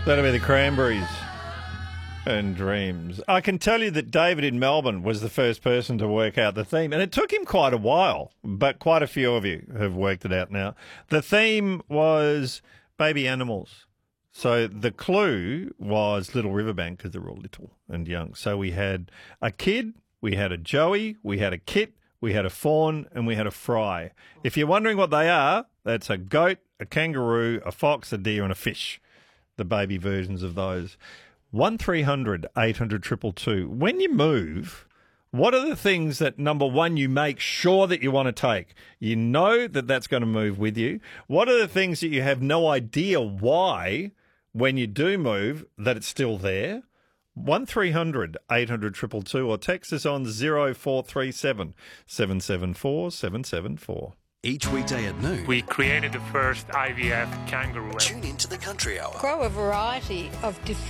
That'll be the Cranberries and Dreams. I can tell you that David in Melbourne was the first person to work out the theme, and it took him quite a while, but quite a few of you have worked it out now. The theme was baby animals. So the clue was Little Riverbank because they were all little and young. So we had a kid, we had a Joey, we had a Kit, we had a Fawn, and we had a Fry. If you're wondering what they are, that's a goat, a kangaroo, a fox, a deer, and a fish. The baby versions of those. 1300 800 222. When you move, what are the things that, number one, you make sure that you want to take? You know that that's going to move with you. What are the things that you have no idea why, when you do move, that it's still there? 1300 800 222 or text us on 0437 774 774. Each weekday at noon, We created the first IVF kangaroo. tune into the Country Hour. Grow a variety of different